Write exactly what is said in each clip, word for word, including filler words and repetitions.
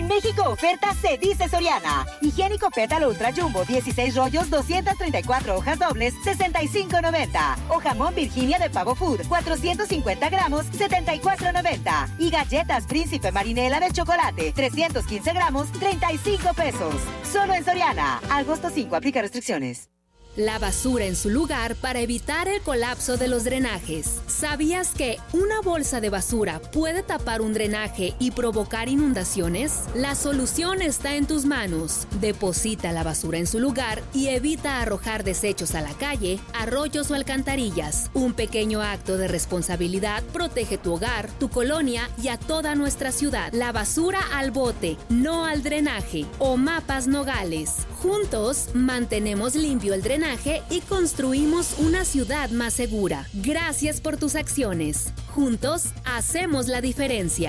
En México oferta se dice Soriana. Higiénico Pétalo Ultra Jumbo, dieciséis rollos, doscientas treinta y cuatro hojas dobles, sesenta y cinco noventa. O jamón Virginia de Pavo Food, cuatrocientos cincuenta gramos, setenta y cuatro noventa. Y galletas Príncipe Marinela de chocolate, trescientos quince gramos, treinta y cinco pesos. Solo en Soriana. Agosto cinco, aplica restricciones. La basura en su lugar para evitar el colapso de los drenajes. ¿Sabías que una bolsa de basura puede tapar un drenaje y provocar inundaciones? La solución está en tus manos. Deposita la basura en su lugar y evita arrojar desechos a la calle, arroyos o alcantarillas. Un pequeño acto de responsabilidad protege tu hogar, tu colonia y a toda nuestra ciudad. La basura al bote, no al drenaje. Omapas Nogales. Juntos mantenemos limpio el drenaje y construimos una ciudad más segura. Gracias por tus acciones. Juntos hacemos la diferencia.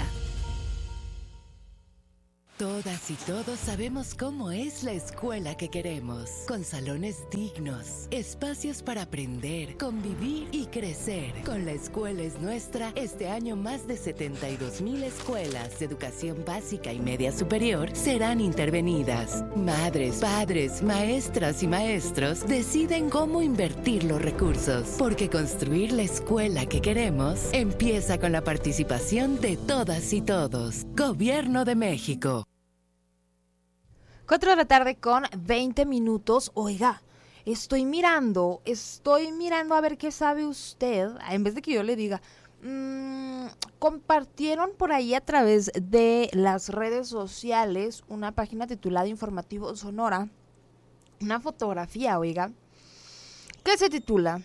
Todas y todos sabemos cómo es la escuela que queremos, con salones dignos, espacios para aprender, convivir y crecer. Con La Escuela es Nuestra, este año más de setenta y dos mil escuelas de educación básica y media superior serán intervenidas. Madres, padres, maestras y maestros deciden cómo invertir los recursos, porque construir la escuela que queremos empieza con la participación de todas y todos. Gobierno de México. Cuatro de la tarde con veinte minutos. Oiga, estoy mirando, estoy mirando a ver qué sabe usted, en vez de que yo le diga. Mmm, compartieron por ahí a través de las redes sociales una página titulada Informativo Sonora, una fotografía, oiga, que se titula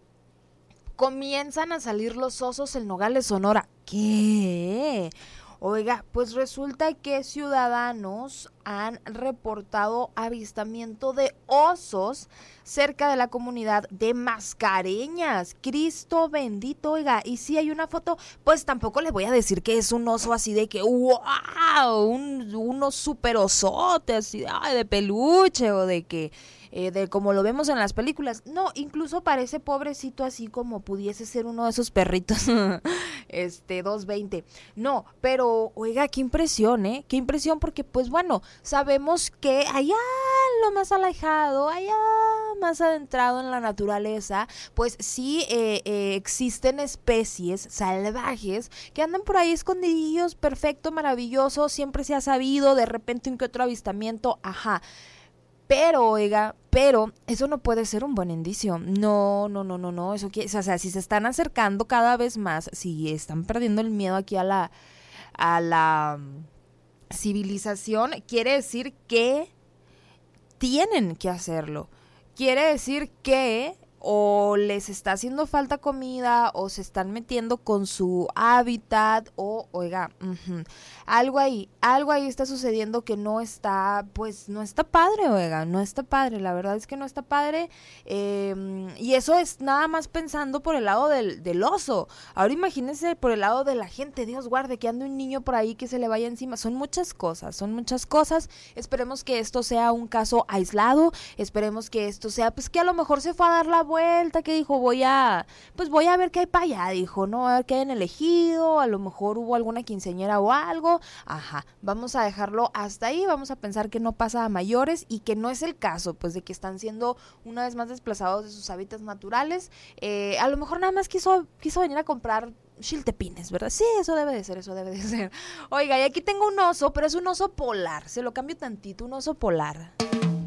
Comienzan a salir los osos en Nogales, Sonora. ¿Qué? Oiga, pues resulta que ciudadanos han reportado avistamiento de osos cerca de la comunidad de Mascareñas. Cristo bendito, oiga, y si hay una foto, pues tampoco le voy a decir que es un oso así de que, wow, un, unos super osotes así ay, de peluche o de que... Eh, de como lo vemos en las películas. No, incluso parece pobrecito así como pudiese ser uno de esos perritos este, doscientos veinte. No, pero oiga, qué impresión, ¿eh? Qué impresión porque pues bueno, sabemos que allá lo más alejado, allá más adentrado en la naturaleza, pues sí eh, eh, existen especies salvajes que andan por ahí escondidillos, perfecto, maravilloso, siempre se ha sabido, de repente un que otro avistamiento, ajá. Pero, oiga, pero eso no puede ser un buen indicio. No, no, no, no, no. Eso quiere, o sea, si se están acercando cada vez más, si están perdiendo el miedo aquí a la, a la civilización, quiere decir que tienen que hacerlo. Quiere decir que o les está haciendo falta comida o se están metiendo con su hábitat o, oiga, uh-huh, algo ahí, algo ahí está sucediendo que no está, pues no está padre, oiga, no está padre, la verdad es que no está padre eh, y eso es nada más pensando por el lado del, del oso. Ahora imagínense por el lado de la gente, Dios guarde que ande un niño por ahí que se le vaya encima, son muchas cosas, son muchas cosas, esperemos que esto sea un caso aislado, esperemos que esto sea, pues que a lo mejor se fue a dar la vuelta, que dijo, voy a, pues voy a ver qué hay para allá, dijo, ¿no? A ver qué hay en el ejido, a lo mejor hubo alguna quinceañera o algo, ajá, vamos a dejarlo hasta ahí, vamos a pensar que no pasa a mayores y que no es el caso, pues de que están siendo una vez más desplazados de sus hábitats naturales, eh, a lo mejor nada más quiso, quiso venir a comprar chiltepines, ¿verdad? Sí, eso debe de ser, eso debe de ser. Oiga, y aquí tengo un oso, pero es un oso polar, se lo cambio tantito, un oso polar.